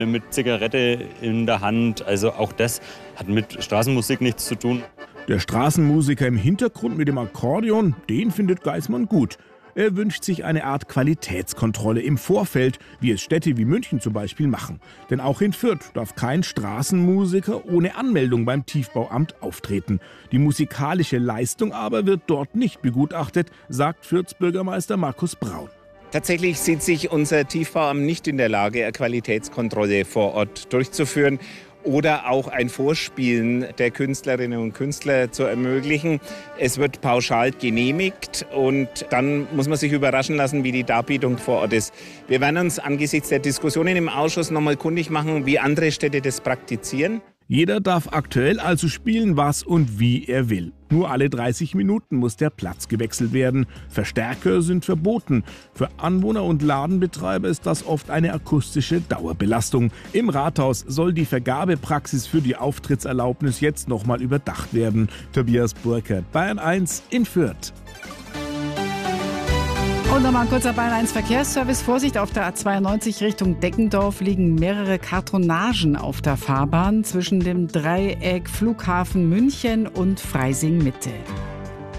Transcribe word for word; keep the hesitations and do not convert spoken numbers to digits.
mit Zigarette in der Hand. Also auch das hat mit Straßenmusik nichts zu tun. Der Straßenmusiker im Hintergrund mit dem Akkordeon, den findet Geismann gut. Er wünscht sich eine Art Qualitätskontrolle im Vorfeld, wie es Städte wie München zum Beispiel machen. Denn auch in Fürth darf kein Straßenmusiker ohne Anmeldung beim Tiefbauamt auftreten. Die musikalische Leistung aber wird dort nicht begutachtet, sagt Fürths Bürgermeister Markus Braun. Tatsächlich sieht sich unser Tiefbauamt nicht in der Lage, eine Qualitätskontrolle vor Ort durchzuführen oder auch ein Vorspielen der Künstlerinnen und Künstler zu ermöglichen. Es wird pauschal genehmigt und dann muss man sich überraschen lassen, wie die Darbietung vor Ort ist. Wir werden uns angesichts der Diskussionen im Ausschuss noch mal kundig machen, wie andere Städte das praktizieren. Jeder darf aktuell also spielen, was und wie er will. Nur alle dreißig Minuten muss der Platz gewechselt werden. Verstärker sind verboten. Für Anwohner und Ladenbetreiber ist das oft eine akustische Dauerbelastung. Im Rathaus soll die Vergabepraxis für die Auftrittserlaubnis jetzt nochmal überdacht werden. Tobias Burkert, Bayern eins in Fürth. Und nochmal ein kurzer Bayern eins Verkehrsservice. Vorsicht, auf der A zweiundneunzig Richtung Deggendorf liegen mehrere Kartonagen auf der Fahrbahn zwischen dem Dreieck Flughafen München und Freising Mitte.